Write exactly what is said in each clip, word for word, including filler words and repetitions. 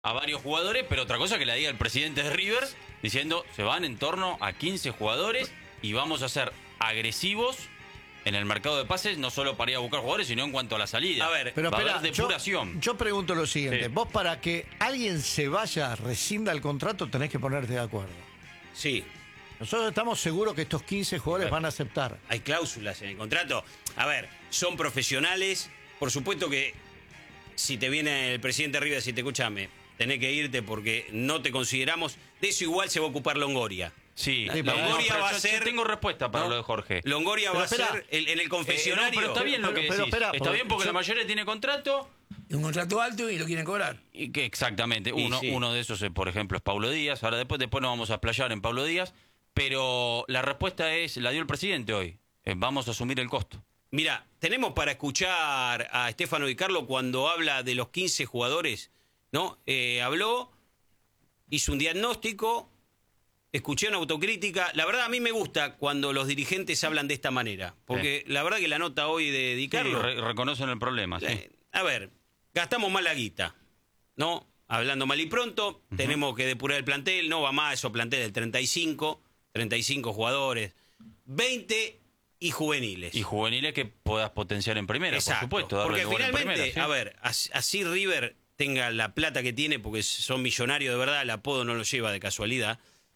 a varios jugadores, pero otra cosa que la diga el presidente de River, diciendo se van en torno a quince jugadores y vamos a ser agresivos en el mercado de pases, no solo para ir a buscar jugadores, sino en cuanto a la salida. A ver, Pero va a espera, haber yo, depuración. yo pregunto lo siguiente. Sí. Vos para que alguien se vaya, rescinda el contrato, tenés que ponerte de acuerdo. Sí, Nosotros estamos seguros que estos quince jugadores van a aceptar. hay cláusulas en el contrato. A ver, son profesionales. Por supuesto que si te viene el presidente River y dice, escúchame, tenés que irte porque no te consideramos, de eso igual se va a ocupar Longoria. Sí, Sí, pero Longoria pero va a yo- yo ser... tengo respuesta para ¿no? lo de Jorge. Longoria Pero va a espera. ser el- en el Eh, confesionario. no, pero está bien lo que Pero- pero decís. espera, está porque bien porque yo- la mayoría tiene contrato. Es un contrato alto y lo quieren cobrar. Y que exactamente, Y uno, sí. uno de esos, eh, por ejemplo, es Pablo Díaz. Ahora después, después nos vamos a explayar en Pablo Díaz. Pero la respuesta es, la dio el presidente hoy. Eh, vamos a asumir el costo. Mira, tenemos para escuchar a Estefano Di Carlo cuando habla de los quince jugadores, ¿no? Eh, habló, hizo un diagnóstico, escuché una autocrítica. La verdad, a mí me gusta cuando los dirigentes hablan de esta manera. Porque la verdad que la nota hoy de Di Sí, Carlo... re- reconocen el problema, sí. Eh, a ver, gastamos mal la guita, ¿no? Hablando mal y pronto, tenemos que depurar el plantel, no va más, eso plantel del treinta y cinco, treinta y cinco jugadores, veinte y juveniles. Y juveniles que puedas potenciar en primera, Exacto, por supuesto. darle porque lugar en finalmente, primera, sí. a ver, as- así River tenga la plata que tiene, porque son millonarios de verdad, el apodo no lo lleva de casualidad,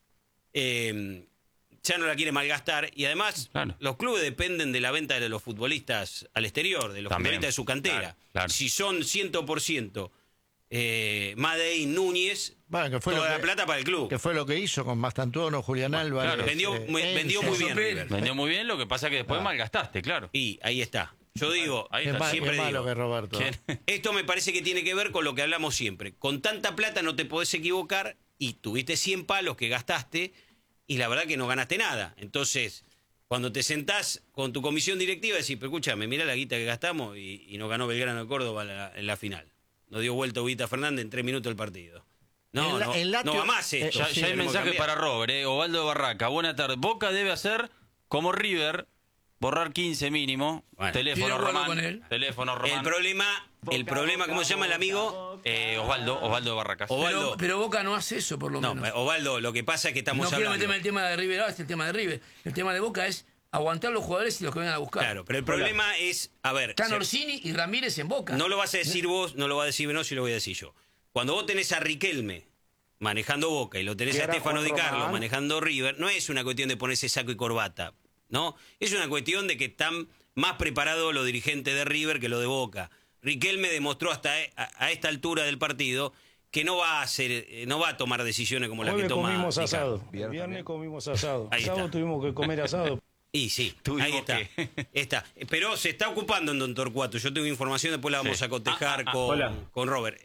eh, ya no la quiere malgastar, y además Claro. los clubes dependen de la venta de los futbolistas al exterior, de los También, futbolistas de su cantera. claro, claro. Si son cien por ciento eh, Madei, Núñez, Bueno, que fue toda lo la que- plata para el club. Que fue lo que hizo con Mastantuono, Julián Álvarez. claro. Vendió, eh, muy, vendió Enzo. muy bien Enzo River. Vendió muy bien, lo que pasa que después Ah. malgastaste, claro. Y ahí está. Yo digo, Ahí Qué, está, ma- qué siempre malo digo, que Roberto. ¿Quién? esto me parece que tiene que ver con lo que hablamos siempre. Con tanta plata no te podés equivocar y tuviste cien palos que gastaste y la verdad que no ganaste nada. Entonces, cuando te sentás con tu comisión directiva, decís, pero escúchame, mirá la guita que gastamos y, y nos ganó Belgrano de Córdoba en la, en la final. Nos dio vuelta Ubita Fernández en tres minutos del partido. No, En la- no, en Latio- no va más eh, esto. Ya, Sí, ya hay tenemos que mensaje cambiar. para Robert, eh. Osvaldo de Barraca. Buena tarde. Boca debe hacer como River, borrar quince mínimo. Bueno. Teléfono Estoy de acuerdo Román. con él. Teléfono Román. El problema, el problema, ¿cómo se llama el amigo? Eh, Osvaldo, Osvaldo de Barracas. Osvaldo. Pero, pero Boca no hace eso, por lo No, menos. Osvaldo, lo que pasa es que estamos No quiero hablando... meterme en el tema de River, ahora es el tema de River. El tema de Boca es aguantar los jugadores y los que vengan a buscar. Claro, pero el problema es, a ver... Están se- Orsini y Ramírez en Boca. No lo vas a decir vos, no lo va a decir Venosi, lo voy a decir yo. Cuando vos tenés a Riquelme manejando Boca y lo tenés a Estefano Di Carlo manejando River, no es una cuestión de ponerse saco y corbata, ¿no? Es una cuestión de que están más preparados los dirigentes de River que los de Boca. Riquelme demostró hasta e- a, a esta altura del partido que no va a hacer, eh, no va a tomar decisiones como las que Jueves toma comimos Di asado, Carlo. viernes comimos asado, Ahí está. sábado tuvimos que comer asado. Y sí, Tuvimos ahí está. que- está. Pero se está ocupando en Don Torcuato. Yo tengo información, después la vamos Sí. a cotejar Ah, ah, ah. con, Hola. con Robert.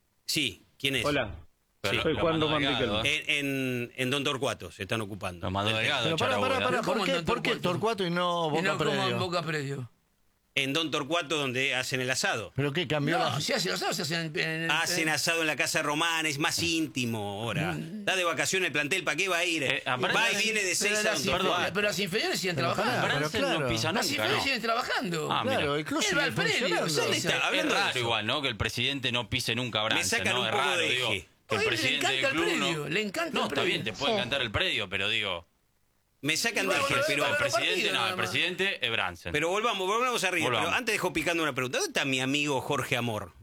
Sí, ¿quién es? Hola, Pero Sí. soy lo Juan mandó Román Delgado, Riquelme. ¿eh? En, en, en Don Torcuato se están ocupando. Lo mandó Delgado, Pero para, Charabola. para, para, ¿Cómo ¿por qué, en por qué Torcuato? Torcuato y no Y Boca no como en Predio? Boca Predio. En Don Torcuato donde hacen el asado. ¿Pero qué cambió No, la... se hace los asados, se hacen en, en- Hacen en- asado en la casa romana, es más íntimo ahora. Está de vacaciones el plantel, ¿para qué va a ir? Eh, aparte- va y viene de pero seis a las, Don inferiores- Torcuato. pero las inferiores siguen Pero trabajando. pará, Bransen claro. no pisa Las nunca, inferiores ¿no? siguen trabajando. Ah, mira. Claro, el club Él sigue va al predio, funcionando. ¿dónde está? Es Hablando de raro eso. igual, ¿no? Que el presidente no pise nunca a Bransen, sacan ¿no? un Es poco raro, de digo, eje. que el Ay, le presidente encanta del el club predio, no... le encanta No, el está predio. bien, te puede encantar el predio, pero digo... Me sacan Y de bueno, eje, bueno, pero, el bueno, presidente, partido, no, nada el más. presidente es Bransen. pero volvamos, volvamos arriba. Volvamos. Pero antes dejo picando una pregunta. ¿Dónde está mi amigo Jorge Amor?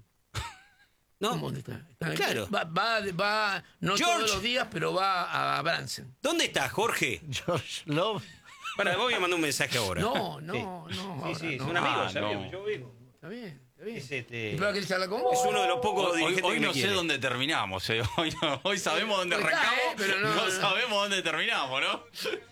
¿No? ¿Cómo dónde está? Está- Claro. Va, va, va no George. todos los días, pero va a Bransen. ¿Dónde está Jorge? George Love. Para, voy a mandar un mensaje ahora. No, no, Sí. no. Sí, ahora sí, es no. un amigo, Ah, ¿sabes? no. Yo vivo. Está bien, está bien. Es, este, Espero que él se habla con vos. es uno de los pocos Hoy, dirigentes hoy que me no sé quiere. dónde terminamos, eh. hoy, no- hoy sabemos dónde Hoy está, arrancamos, eh, pero no- no, no. sabemos dónde terminamos, ¿no?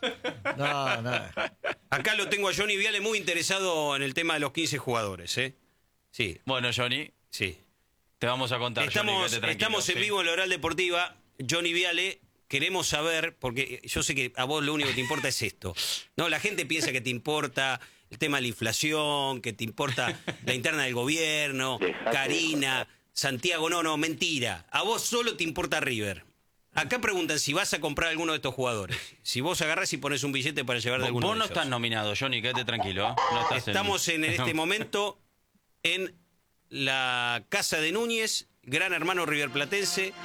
No, no. Acá lo tengo a Johnny Viale muy interesado en el tema de los quince jugadores, ¿eh? Sí, Bueno, Johnny, sí. te vamos a contar. Johnny, Estamos, quédate tranquilo, estamos en sí. vivo en la Oral Deportiva. Johnny Viale, queremos saber, porque yo sé que a vos lo único que te importa es esto. No, la gente piensa que te importa el tema de la inflación, que te importa la interna del gobierno, Karina, Santiago. No, no, mentira. A vos solo te importa River. Acá preguntan si vas a comprar alguno de estos jugadores. Si vos agarrás y pones un billete para llevar de Vos, alguno vos de no ellos. estás nominado, Johnny, quédate tranquilo. ¿eh? No estás Estamos en, este momento en la casa de Núñez, gran hermano riverplatense.